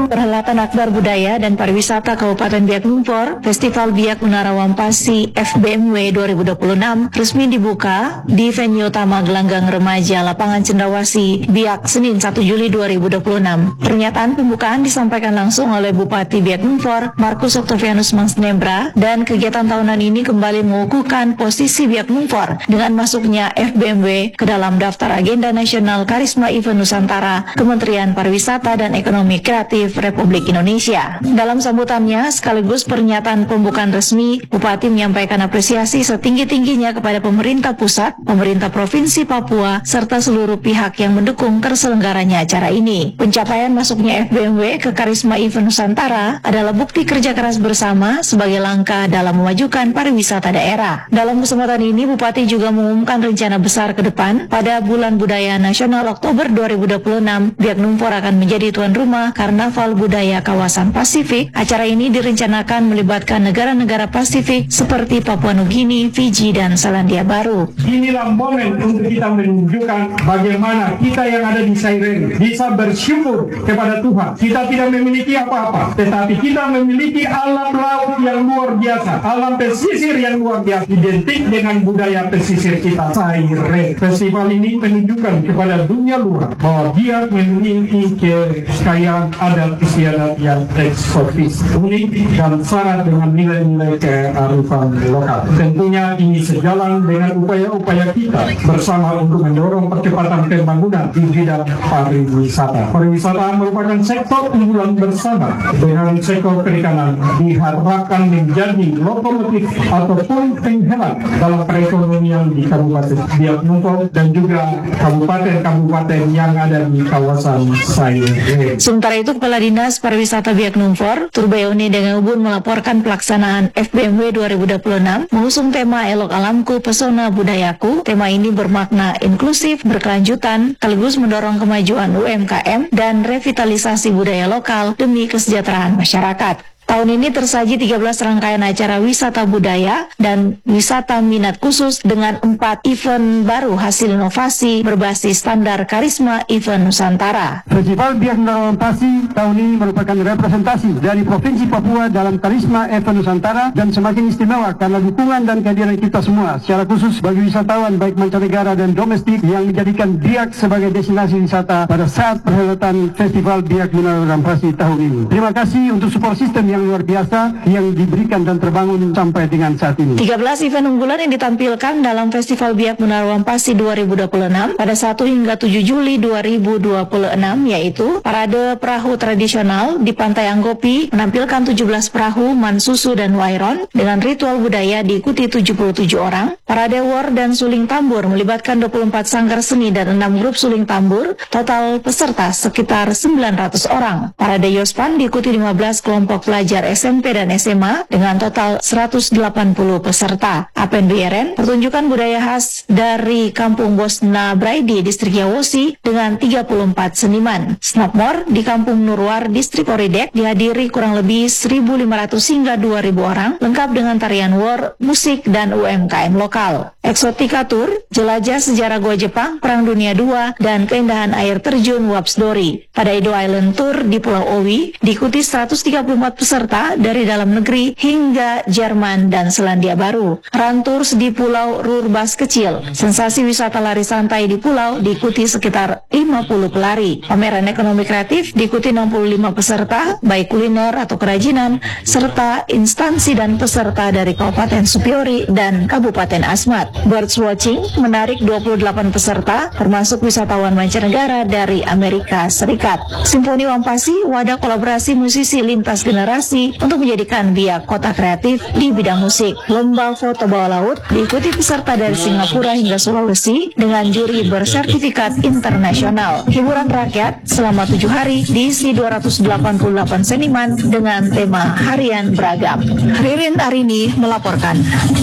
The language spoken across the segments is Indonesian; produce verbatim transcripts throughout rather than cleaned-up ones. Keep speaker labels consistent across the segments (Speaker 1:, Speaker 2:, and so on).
Speaker 1: Perhelatan Akbar Budaya dan Pariwisata Kabupaten Biak Numfor, Festival Biak Menara Wampasi F B M W dua ribu dua puluh enam resmi dibuka di venue utama Gelanggang Remaja Lapangan Cendrawasih, Biak, Senin satu Juli dua ribu dua puluh enam. Pernyataan pembukaan disampaikan langsung oleh Bupati Biak Numfor, Markus Octavianus Mangsnebra, dan kegiatan tahunan ini kembali mengukuhkan posisi Biak Numfor dengan masuknya F B M W ke dalam daftar agenda nasional Karisma Event Nusantara Kementerian Pariwisata dan Ekonomi Kreatif Republik Indonesia. Dalam sambutannya sekaligus pernyataan pembukaan resmi, Bupati menyampaikan apresiasi setinggi-tingginya kepada pemerintah pusat, pemerintah Provinsi Papua, serta seluruh pihak yang mendukung terselenggaranya acara ini. Pencapaian masuknya F B M W ke Karisma Event Nusantara adalah bukti kerja keras bersama sebagai langkah dalam memajukan pariwisata daerah. Dalam kesempatan ini, Bupati juga mengumumkan rencana besar ke depan. Pada Bulan Budaya Nasional Oktober dua ribu dua puluh enam, Biak Numfor akan menjadi tuan rumah Karnaval Budaya Kawasan Pasifik. Acara ini direncanakan melibatkan negara-negara Pasifik seperti Papua Nugini, Fiji, dan Selandia Baru.
Speaker 2: Inilah momen untuk kita menunjukkan bagaimana kita yang ada di Sairen bisa bersyukur kepada Tuhan. Kita tidak memiliki apa-apa, tetapi kita memiliki alam laut yang luar biasa, alam pesisir yang luar biasa, identik dengan budaya pesisir kita, Sairen. Festival ini menunjukkan kepada dunia luar bahwa dia memiliki kekayaan adat istiadat yang eksotis, unik, dan syarat dengan nilai-nilai kearifan lokal. Tentunya ini sejalan dengan upaya-upaya kita bersama untuk mendorong percepatan pembangunan di bidang pariwisata. Pariwisata merupakan sektor unggulan bersama dengan sektor perikanan, diharapkan menjadi lokomotif ataupun penghemat dalam perekonomian di Kabupaten Biak Numfor dan juga kabupaten-kabupaten yang ada di kawasan Sairen.
Speaker 1: Sementara itu, Kepala Dinas Pariwisata Biak Numfor, Turbayoni Dengabun, melaporkan pelaksanaan F B M W dua ribu dua puluh enam mengusung tema Elok Alamku, Pesona Budayaku. Tema ini bermakna inklusif, berkelanjutan, sekaligus mendorong kemajuan U M K M dan revitalisasi budaya lokal demi kesejahteraan masyarakat. Tahun ini tersaji tiga belas rangkaian acara wisata budaya dan wisata minat khusus dengan empat event baru hasil inovasi berbasis standar Karisma Event Nusantara.
Speaker 3: Festival Biak Menara Wampasi tahun ini merupakan representasi dari Provinsi Papua dalam Karisma Event Nusantara dan semakin istimewa karena dukungan dan kehadiran kita semua secara khusus bagi wisatawan baik mancanegara dan domestik yang menjadikan Biak sebagai destinasi wisata pada saat perhelatan Festival Biak Menara Wampasi tahun ini. Terima kasih untuk support system yang luar biasa yang diberikan dan terbangun sampai dengan saat ini.
Speaker 1: tiga belas event unggulan yang ditampilkan dalam Festival Biak Menara Wampasi dua ribu dua puluh enam pada satu hingga tujuh Juli dua ribu dua puluh enam yaitu Parade Perahu Tradisional di Pantai Anggopi menampilkan tujuh belas perahu, mansusu, dan wairon dengan ritual budaya diikuti tujuh puluh tujuh orang. Parade War dan Suling Tambur melibatkan dua puluh empat sanggar seni dan enam grup suling tambur. Total peserta sekitar sembilan ratus orang. Parade Yospan diikuti lima belas kelompok pelajar S M P dan S M A dengan total seratus delapan puluh peserta. Apen B R N, pertunjukan budaya khas dari Kampung Bosna Braidi, Distrik Yawosi dengan tiga puluh empat seniman. Snapmore di Kampung Nurwar, Distrik Oridek dihadiri kurang lebih seribu lima ratus hingga dua ribu orang, lengkap dengan tarian war, musik, dan U M K M lokal. Exotica Tour, jelajah sejarah Goa Jepang, Perang Dunia dua, dan keindahan air terjun Wapsdori. Pada Edo Island Tour di Pulau Owi diikuti seratus tiga puluh empat peserta dari dalam negeri hingga Jerman dan Selandia Baru. Run Tours di Pulau Rurbas Kecil. Sensasi wisata lari santai di pulau diikuti sekitar lima puluh pelari. Pameran ekonomi kreatif diikuti enam puluh lima peserta, baik kuliner atau kerajinan, serta instansi dan peserta dari Kabupaten Supiori dan Kabupaten Asmat. Birds Watching menarik dua puluh delapan peserta, termasuk wisatawan mancanegara dari Amerika Serikat. Simfoni Wampasi, wadah kolaborasi musisi lintas generasi untuk menjadikan Biak kota kreatif di bidang musik. Lomba foto bawah laut diikuti peserta dari Singapura hingga Sulawesi dengan juri bersertifikat internasional. Hiburan rakyat selama tujuh hari diisi dua ratus delapan puluh delapan seniman dengan tema harian beragam. Ririn Arini melaporkan.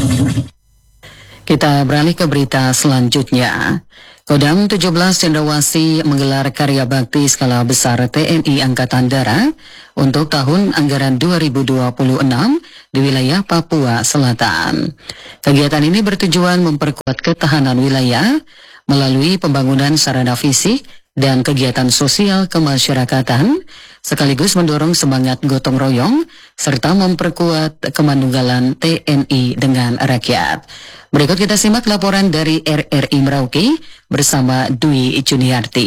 Speaker 4: Kita beralih ke berita selanjutnya. Kodam tujuh belas Cendrawasih menggelar karya bakti skala besar T N I Angkatan Darat untuk tahun anggaran dua ribu dua puluh enam di wilayah Papua Selatan. Kegiatan ini bertujuan memperkuat ketahanan wilayah melalui pembangunan sarana fisik, dan kegiatan sosial kemasyarakatan, sekaligus mendorong semangat gotong royong serta memperkuat kemanunggalan T N I dengan rakyat. Berikut kita simak laporan dari R R I Merauke bersama Dwi Juniarti.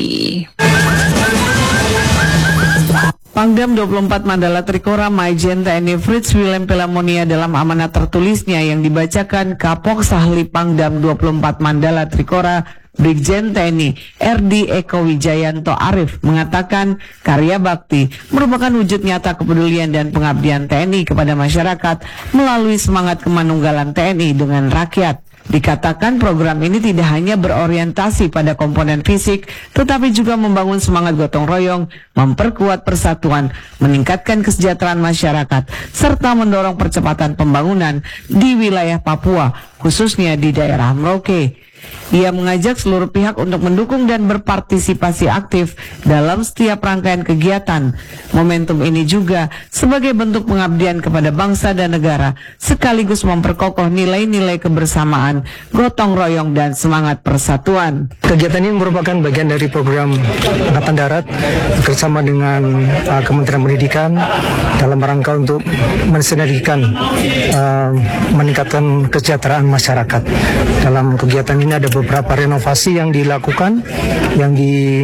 Speaker 5: Pangdam dua puluh empat Mandala Trikora Maijen T N I Fritz Willem Pelamonia dalam amanat tertulisnya yang dibacakan Kapok Sahli Pangdam dua puluh empat Mandala Trikora Brigjen T N I R D Eko Wijayanto Arif mengatakan karya bakti merupakan wujud nyata kepedulian dan pengabdian T N I kepada masyarakat melalui semangat kemanunggalan T N I dengan rakyat. Dikatakan program ini tidak hanya berorientasi pada komponen fisik, tetapi juga membangun semangat gotong royong, memperkuat persatuan, meningkatkan kesejahteraan masyarakat, serta mendorong percepatan pembangunan di wilayah Papua, khususnya di daerah Merauke. Ia mengajak seluruh pihak untuk mendukung dan berpartisipasi aktif dalam setiap rangkaian kegiatan. Momentum ini juga sebagai bentuk pengabdian kepada bangsa dan negara, sekaligus memperkokoh nilai-nilai kebersamaan, gotong royong, dan semangat persatuan.
Speaker 6: Kegiatan ini merupakan bagian dari program Angkatan Darat bersama dengan uh, Kementerian Pendidikan dalam rangka untuk mensinergikan uh, meningkatkan kesejahteraan masyarakat. Dalam kegiatan ini ada beberapa renovasi yang dilakukan, yang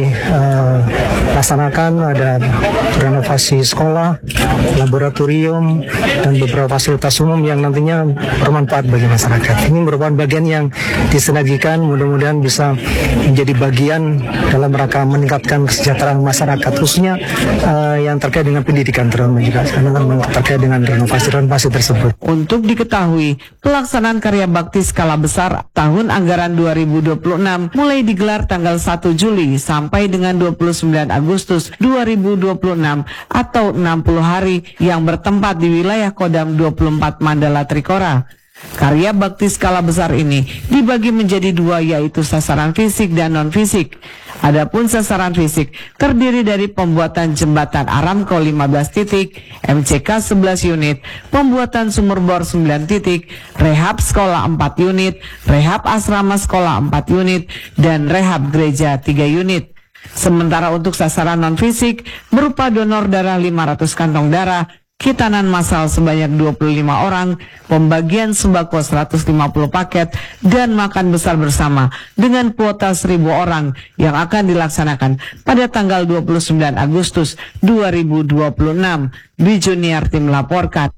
Speaker 6: dilaksanakan, uh, ada renovasi sekolah, laboratorium, dan beberapa fasilitas umum yang nantinya bermanfaat bagi masyarakat. Ini merupakan bagian yang disinergikan, mudah-mudahan bisa menjadi bagian dalam rangka meningkatkan kesejahteraan masyarakat, khususnya uh, yang terkait dengan pendidikan, terutama juga terkait dengan renovasi-renovasi tersebut.
Speaker 5: Untuk diketahui, pelaksanaan karya bakti skala besar tahun anggaran dua ribu dua puluh enam mulai digelar tanggal satu Juli sampai dengan dua puluh sembilan Agustus dua ribu dua puluh enam atau enam puluh hari yang bertempat di wilayah Kodam dua puluh empat Mandala Trikora. Karya bakti skala besar ini dibagi menjadi dua, yaitu sasaran fisik dan non-fisik. Adapun sasaran fisik terdiri dari pembuatan jembatan Aramco lima belas titik, M C K sebelas unit, pembuatan sumur bor sembilan titik, rehab sekolah empat unit, rehab asrama sekolah empat unit, dan rehab gereja tiga unit. Sementara untuk sasaran non-fisik berupa donor darah lima ratus kantong darah, khitanan massal sebanyak dua puluh lima orang, pembagian sembako seratus lima puluh paket, dan makan besar bersama dengan kuota seribu orang yang akan dilaksanakan pada tanggal dua puluh sembilan Agustus dua ribu dua puluh enam. Dwi Juniarti melaporkan.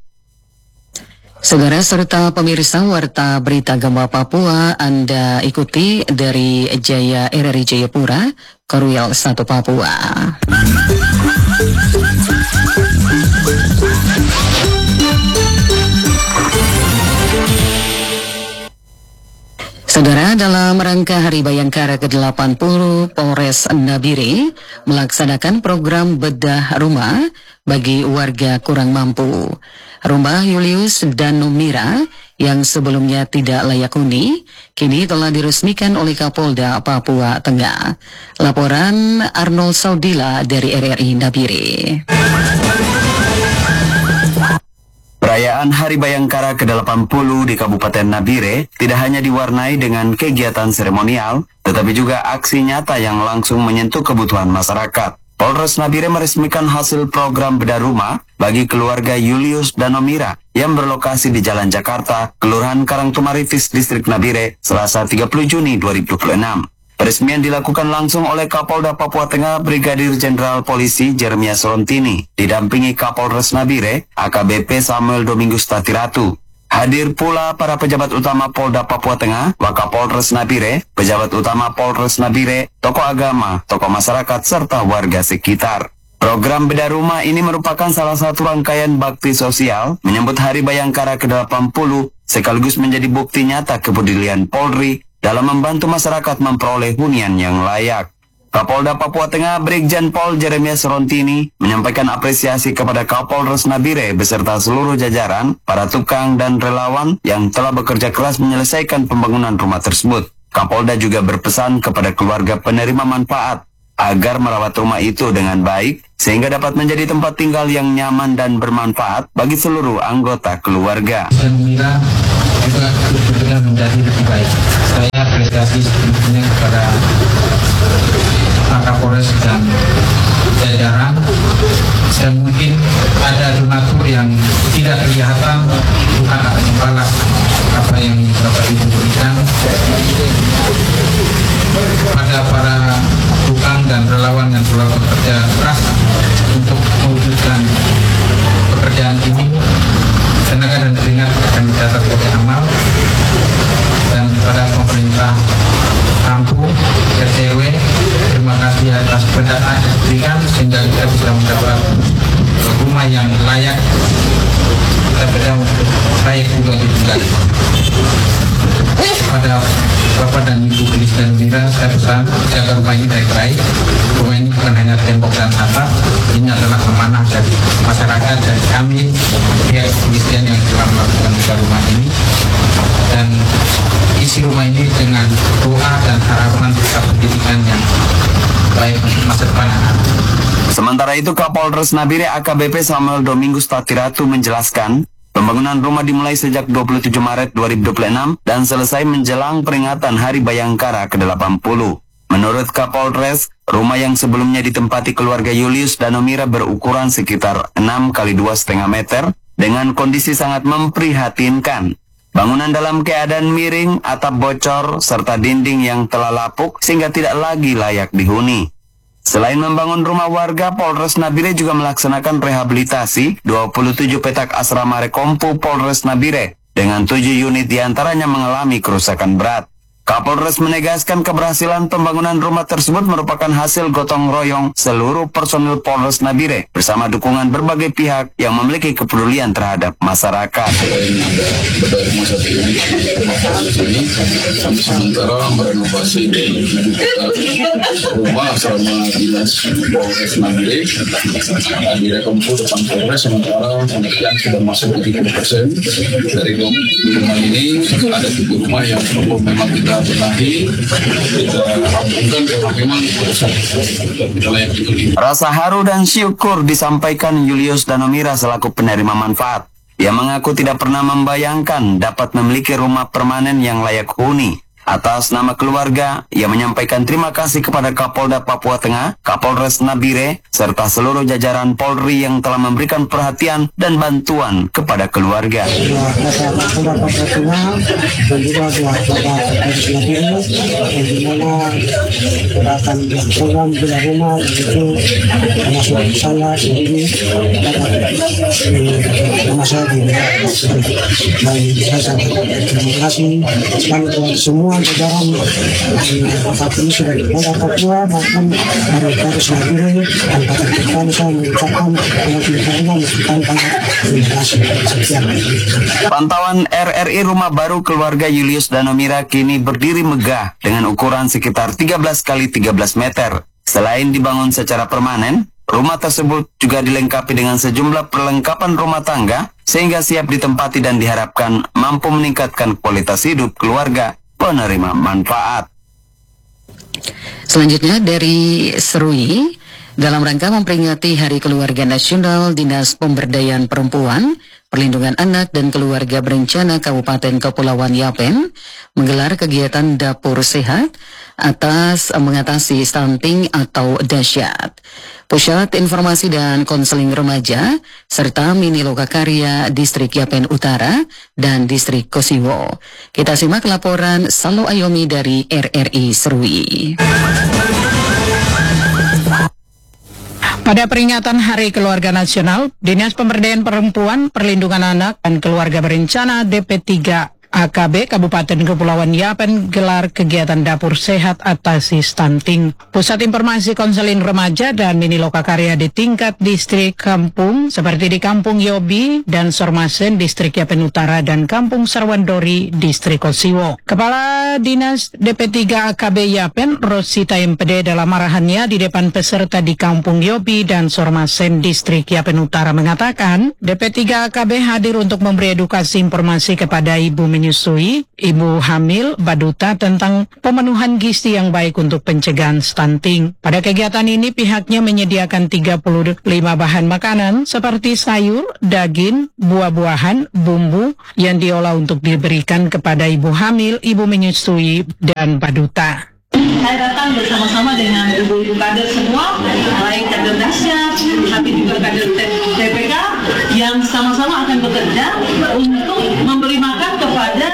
Speaker 4: Saudara serta pemirsa Warta Berita Gema Papua, Anda ikuti dari Jaya R R I Jayapura, Korwil satu Papua. Saudara, dalam rangka Hari Bayangkara ke delapan puluh, Polres Nabire melaksanakan program bedah rumah bagi warga kurang mampu. Rumah Julius dan Numira yang sebelumnya tidak layak huni, kini telah diresmikan oleh Kapolda Papua Tengah. Laporan Arnold Saudila dari R R I Nabire.
Speaker 7: Perayaan Hari Bayangkara ke delapan puluh di Kabupaten Nabire tidak hanya diwarnai dengan kegiatan seremonial, tetapi juga aksi nyata yang langsung menyentuh kebutuhan masyarakat. Polres Nabire meresmikan hasil program bedah rumah bagi keluarga Julius dan Nomira yang berlokasi di Jalan Jakarta, Kelurahan Karangtumaritis, Distrik Nabire, Selasa tiga puluh Juni dua ribu dua puluh enam. Peresmian dilakukan langsung oleh Kapolda Papua Tengah Brigadir Jenderal Polisi Jeremias Rontini, didampingi Kapolres Nabire, A K B P Samuel Domingus Tatiratu. Hadir pula para pejabat utama Polda Papua Tengah, Wakapolres Nabire, pejabat utama Polres Nabire, tokoh agama, tokoh masyarakat, serta warga sekitar. Program bedah rumah ini merupakan salah satu rangkaian bakti sosial menyambut Hari Bayangkara ke delapan puluh, sekaligus menjadi bukti nyata kepedulian Polri dalam membantu masyarakat memperoleh hunian yang layak. Kapolda Papua Tengah Brigjen Pol Jeremias Rontini menyampaikan apresiasi kepada Kapolres Nabire beserta seluruh jajaran, para tukang dan relawan yang telah bekerja keras menyelesaikan pembangunan rumah tersebut. Kapolda juga berpesan kepada keluarga penerima manfaat agar merawat rumah itu dengan baik sehingga dapat menjadi tempat tinggal yang nyaman dan bermanfaat bagi seluruh anggota keluarga.
Speaker 8: Saya juga benar-benar menjadi lebih baik. Saya apresiasi sebetulnya kepada Kapolres dan jajaran, dan mungkin ada donatur yang tidak kelihatan, bukan akan membalas apa yang Bapak Ibu berikan pada para tukang dan relawan yang telah bekerja keras untuk mewujudkan pekerjaan ini. Tenaga dan keringat akan dicatat sebagai amal. Dan kepada pemerintah kampung R T W, terima kasih atas pendanaan yang diberikan sehingga kita bisa mendapat rumah yang layak, kita beda untuk layak juga ditinggali. Kepada Bapak dan Ibu Gelis dan Wira, saya pesan jaga rumah ini baik-baik. Rumah ini bukan hanya tembok dan atap, ini adalah amanah dari masyarakat, dari kami pihak kepolisian yang telah melakukan buka rumah ini. Dan isi rumah ini dengan doa dan harapan serta pendidikan yang baik untuk masa depan anak.
Speaker 7: Sementara itu, Kapolres Nabire A K B P Samuel Domingus Tatiratu menjelaskan, pembangunan rumah dimulai sejak dua puluh tujuh Maret dua ribu dua puluh enam dan selesai menjelang peringatan Hari Bayangkara ke delapan puluh. Menurut Kapolres, rumah yang sebelumnya ditempati keluarga Julius Danomira berukuran sekitar enam kali dua koma lima meter dengan kondisi sangat memprihatinkan. Bangunan dalam keadaan miring, atap bocor, serta dinding yang telah lapuk sehingga tidak lagi layak dihuni. Selain membangun rumah warga, Polres Nabire juga melaksanakan rehabilitasi dua puluh tujuh petak asrama Rekompu Polres Nabire dengan tujuh unit diantaranya mengalami kerusakan berat. Kapolres menegaskan keberhasilan pembangunan rumah tersebut merupakan hasil gotong royong seluruh personil Polres Nabire bersama dukungan berbagai pihak yang memiliki kepedulian terhadap masyarakat.
Speaker 9: Selain ada bedah rumah satu unit ini, kami sementara merenovasi rumah asrama dinas Polres Nabire di Rekompu depan Polres, sementara pengerjaan sudah masuk tujuh puluh persen dari rumah ini. Ada tujuh rumah yang memang kita benahi, kita rampungkan karena memang layak dihuni.
Speaker 7: Rasa haru dan syukur disampaikan Julius Danomira selaku penerima manfaat. Ia mengaku tidak pernah membayangkan dapat memiliki rumah permanen yang layak huni. Atas nama keluarga, ia menyampaikan terima kasih kepada Kapolda Papua Tengah, Kapolres Nabire, serta seluruh jajaran Polri yang telah memberikan perhatian dan bantuan kepada keluarga.
Speaker 10: Kapolda Papua Tengah dan juga Kapolda Nabire, yang dimana akan program bedah rumah itu termasuk saya sendiri dapat nama saya di dan saya sangat terima kasih sekali kepada semua jajaran saat ini sudah di Polda Papua maupun dari Polres Nabire, dan pada depan saya mengucapkan terima kasih. Sekian.
Speaker 7: Pantauan R R I rumah baru keluarga Julius Danomira kini berdiri megah dengan ukuran sekitar tiga belas kali tiga belas meter. Selain dibangun secara permanen, rumah tersebut juga dilengkapi dengan sejumlah perlengkapan rumah tangga sehingga siap ditempati dan diharapkan mampu meningkatkan kualitas hidup keluarga penerima manfaat.
Speaker 4: Selanjutnya dari Serui, dalam rangka memperingati Hari Keluarga Nasional, Dinas Pemberdayaan Perempuan, Perlindungan Anak dan Keluarga Berencana Kabupaten Kepulauan Yapen menggelar kegiatan dapur sehat atas mengatasi stunting atau dahsyat. Pusat Informasi dan Konseling Remaja serta Mini Lokakarya Distrik Yapen Utara dan Distrik Kosiwo. Kita simak laporan Salo Ayomi dari R R I Serui.
Speaker 11: Pada peringatan Hari Keluarga Nasional, Dinas Pemberdayaan Perempuan, Perlindungan Anak, dan Keluarga Berencana D P tiga A K B Kabupaten Kepulauan Yapen gelar kegiatan dapur sehat atasi stunting. Pusat Informasi Konseling Remaja dan Mini Lokakarya di tingkat distrik kampung seperti di Kampung Yobi dan Sormasen Distrik Yapen Utara dan Kampung Sarwandori Distrik Kosiwo. Kepala Dinas D P tiga A K B Yapen Rosita M P D dalam arahannya di depan peserta di Kampung Yobi dan Sormasen Distrik Yapen Utara mengatakan D P tiga A K B hadir untuk memberi edukasi informasi kepada ibu menyusui, ibu hamil, baduta tentang pemenuhan gizi yang baik untuk pencegahan stunting. Pada kegiatan ini pihaknya menyediakan tiga puluh lima bahan makanan seperti sayur, daging, buah-buahan, bumbu yang diolah untuk diberikan kepada ibu hamil, ibu menyusui, dan baduta.
Speaker 12: Saya datang bersama-sama dengan ibu-ibu kader semua, baik kader Dasyat, tapi juga kader T P K yang sama-sama akan bekerja untuk memberi makan kepada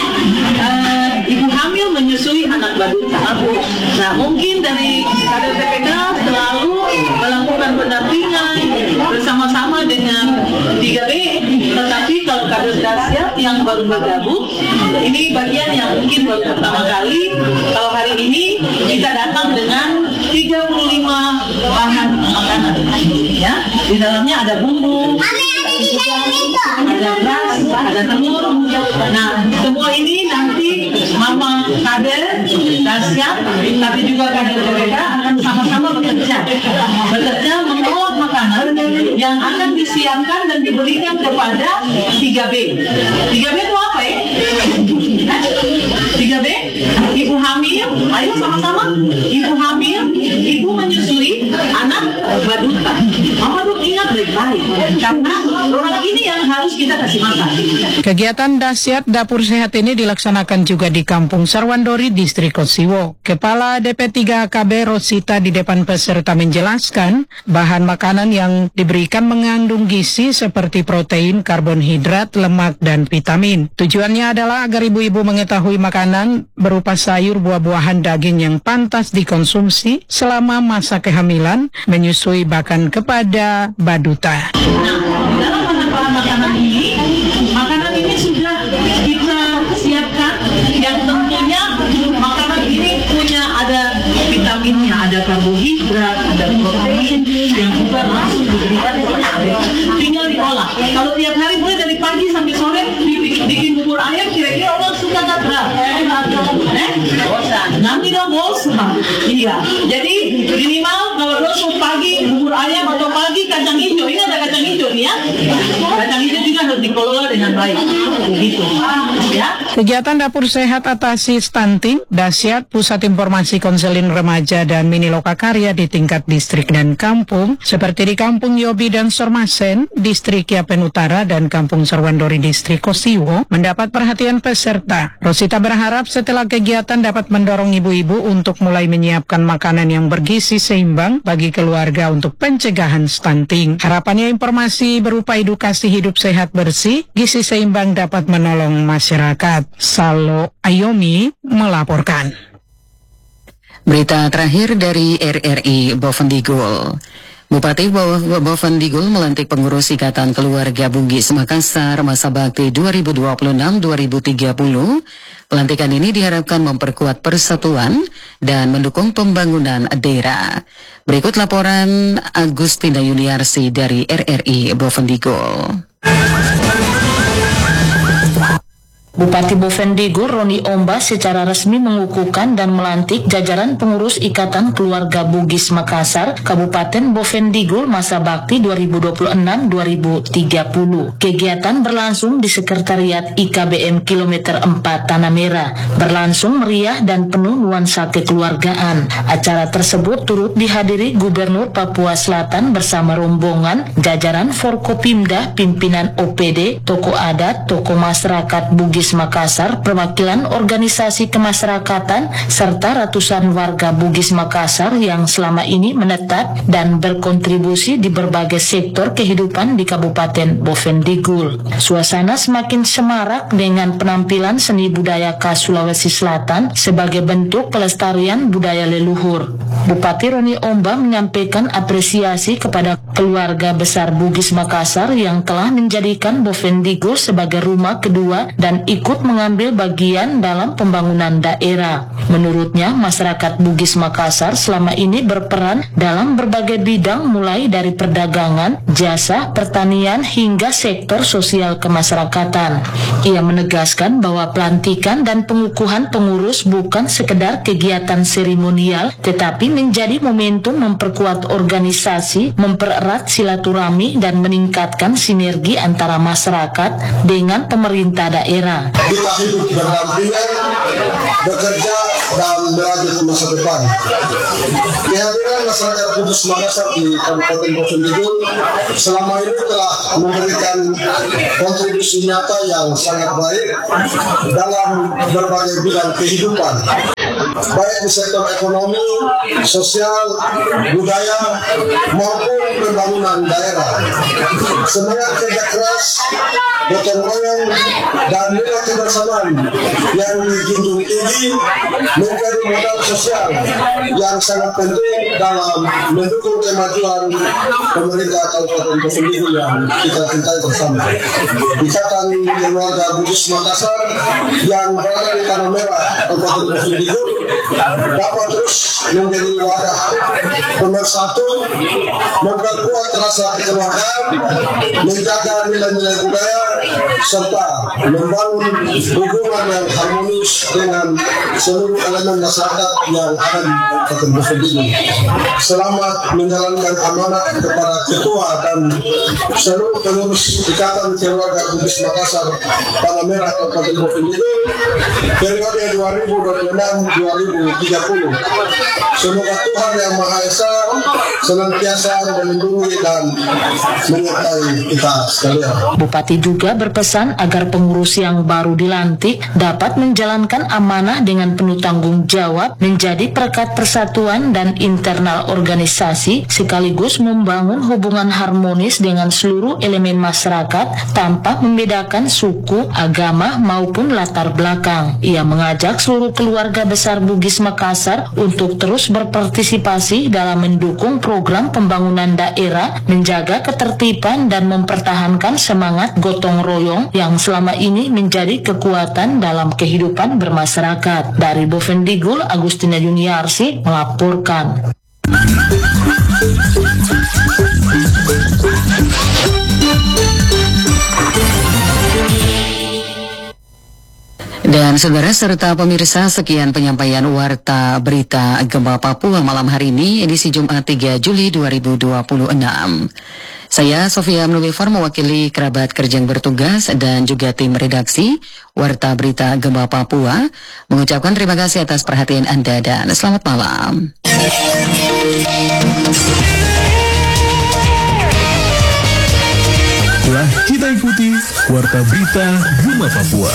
Speaker 12: uh, ibu hamil menyusui anak balita. Nah, mungkin dari kader T P K selalu melakukan pendampingan bersama-sama dengan tiga B, tetapi kalau kader Dasyat yang baru bergabung, ini bagian yang mungkin baru pertama kali. Kalau hari ini kita datang dengan tiga puluh lima bahan makanan, ya. Di dalamnya ada bumbu, ada beras, ada telur. Nah, semua ini nanti Mama kader Dasyat, tapi juga kader T P K akan sama-sama bekerja, bekerja mengolah makanan yang akan disiapkan dan diberikan kepada tiga B. tiga B itu apa ya? tiga B, ibu hamil, ayo sama-sama, ibu hamil, ibu menyusui anak balita. Mama tuh ingat baik-baik, karena orang ini yang harus kita kasih makan.
Speaker 11: Kegiatan Dasyat Dapur Sehat ini dilaksanakan juga di Kampung Sarwandori, Distrik Kosiwo. Kepala D P tiga A K B Rosita di depan peserta menjelaskan, bahan makanan yang diberikan mengandung gizi seperti protein, karbohidrat, lemak, dan vitamin. Tujuannya adalah agar ibu-ibu mengetahui makanan berupa sayur, buah-buahan, daging yang pantas dikonsumsi selama masa kehamilan, menyusui, bahkan kepada baduta.
Speaker 12: Nah, dalam bahan-bahan makanan ini, makanan ini sudah kita siapkan yang tentunya makanan ini punya ada vitaminnya, ada karbohidrat, ada protein yang juga langsung diberikan kepada tinggal diolah. Kalau tiap hari mulai dari pagi sampai sore bikin, bikin bubur ayam, kira-kira orang suka tak berat? Eh? Nanti dong bosan. Iya. Jadi minimal kalau langsung pagi bubur ayam atau pagi kacang hijau, ini ada kacang hijau nih ya. Kacang hijau juga harus dikelola dengan baik. Begitu. Ya.
Speaker 11: Kegiatan Dapur Sehat atasi stunting, Dasyat Pusat Informasi Konseling Remaja dan Mini Lokakarya di tingkat distrik dan kampung, seperti di Kampung Yobi dan Sormasen, Distrik Yapen Utara, dan Kampung Sarwandori, Distrik Kosiwo, mendapat perhatian peserta. Rosita berharap setelah kegiatan dapat mendorong ibu-ibu untuk mulai menyiapkan makanan yang bergizi seimbang bagi keluarga untuk pencegahan stunting. Harapannya informasi berupa edukasi hidup sehat bersih, gizi seimbang dapat menolong masyarakat. Salo Ayomi melaporkan.
Speaker 4: Berita terakhir dari R R I Bovendigul. Bupati Bovendigul melantik pengurus Ikatan Keluarga Bugis Makassar masa bakti dua ribu dua puluh enam sampai dua ribu tiga puluh. Pelantikan ini diharapkan memperkuat persatuan dan mendukung pembangunan daerah. Berikut laporan Agustina Yuniarsi dari R R I Bovendigul.
Speaker 1: Bupati Bovendigul Roni Omba secara resmi mengukuhkan dan melantik jajaran pengurus Ikatan Keluarga Bugis Makassar Kabupaten Bovendigul masa bakti dua ribu dua puluh enam sampai dua ribu tiga puluh. Kegiatan berlangsung di Sekretariat I K B M Kilometer empat Tanah Merah, berlangsung meriah dan penuh nuansa kekeluargaan. Acara tersebut turut dihadiri Gubernur Papua Selatan bersama rombongan, jajaran Forkopimda, pimpinan O P D, tokoh adat, tokoh masyarakat Bugis Makassar, perwakilan organisasi kemasyarakatan, serta ratusan warga Bugis Makassar yang selama ini menetap dan berkontribusi di berbagai sektor kehidupan di Kabupaten Bovendigul. Suasana semakin semarak dengan penampilan seni budaya khas Sulawesi Selatan sebagai bentuk pelestarian budaya leluhur. Bupati Roni Omba menyampaikan apresiasi kepada keluarga besar Bugis Makassar yang telah menjadikan Bovendigul sebagai rumah kedua dan ikut mengambil bagian dalam pembangunan daerah. Menurutnya, masyarakat Bugis Makassar selama ini berperan dalam berbagai bidang mulai dari perdagangan, jasa, pertanian, hingga sektor sosial kemasyarakatan. Ia menegaskan bahwa pelantikan dan pengukuhan pengurus bukan sekedar kegiatan seremonial, tetapi menjadi momentum memperkuat organisasi, mempererat silaturahmi, dan meningkatkan sinergi antara masyarakat dengan pemerintah daerah.
Speaker 13: Kita hidup berdampingan, bekerja, dan beradu ke masa depan. Kehadiran masyarakat Bugis Makassar di Kabupaten Bovendigul selama ini telah memberikan kontribusi nyata yang sangat baik dalam berbagai bidang kehidupan. baik di sektor ekonomi, sosial, budaya, maupun pembangunan daerah. Semangat kerja keras, gotong royong, dan nilai kebersamaan yang dijunjung tinggi menjadi modal sosial yang sangat penting dalam mendukung kemajuan pemerintah Kabupaten Bovendigul yang kita cintai bersama. Ikatan Keluarga Bugis Makassar yang berada di Tanah Merah Kabupaten Bovendigul dapat terus menjadi wadah pemersatu, memperkuat rasa kekeluargaan, menjaga nilai-nilai budaya, serta membangun hubungan yang harmonis dengan seluruh elemen masyarakat yang ada di Kabupaten Bovendigul. Selamat menjalankan amanah kepada Ketua dan seluruh pengurus Ikatan Keluarga Bugis Makassar Tanah Merah Kabupaten Bovendigul periode dua ribu dua puluh enam sampai dua ribu tiga puluh. Semoga Tuhan Yang Maha Esa senantiasa melindungi dan menyertai kita sekalian.
Speaker 1: Bupati juga berpesan agar pengurus yang baru dilantik dapat menjalankan amanah dengan penuh tanggung jawab, menjadi perekat persatuan dan internal organisasi, sekaligus membangun hubungan harmonis dengan seluruh elemen masyarakat tanpa membedakan suku, agama, maupun latar belakang. Ia mengajak seluruh keluarga besar Bugis Makassar untuk terus berpartisipasi dalam mendukung program pembangunan daerah, menjaga ketertiban dan mempertahankan semangat gotong royong yang selama ini menjadi kekuatan dalam kehidupan bermasyarakat. Dari Bovendigul, Agustina Juniarsi melaporkan.
Speaker 4: Dan saudara serta pemirsa, sekian penyampaian Warta Berita Gempa Papua malam hari ini, edisi Jumat tiga Juli dua ribu dua puluh enam. Saya Sofia Mnuwifar mewakili kerabat kerja yang bertugas dan juga tim redaksi Warta Berita Gempa Papua mengucapkan terima kasih atas perhatian Anda dan selamat malam.
Speaker 14: Telah kita ikuti Warta Berita Gempa Papua.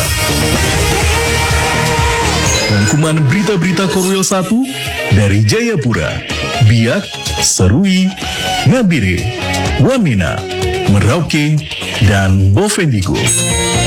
Speaker 14: Rangkuman berita-berita Korwil satu dari Jayapura, Biak, Serui, Nabire, Wamena, Merauke, dan Bovendigul.